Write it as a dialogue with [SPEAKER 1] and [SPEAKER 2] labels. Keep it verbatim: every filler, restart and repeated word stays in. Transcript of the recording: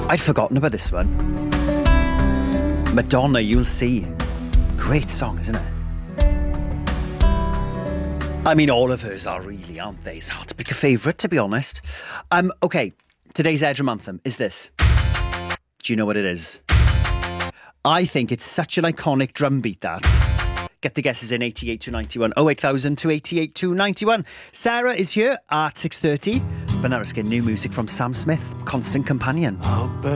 [SPEAKER 1] I'd forgotten about this one. Madonna, You'll See. Great song, isn't it? I mean, all of hers are really, aren't they? It's hard to pick a favourite, to be honest. Um, okay, today's Edgem Anthem is this. Do you know what it is? I think it's such an iconic drum beat, that. Get the guesses in eighty-eight two ninety-one. oh eight thousand two eighty-eight two ninety-one. Sarah is here at six thirty. But now let's get new music from Sam Smith, Constant Companion.
[SPEAKER 2] I'll bet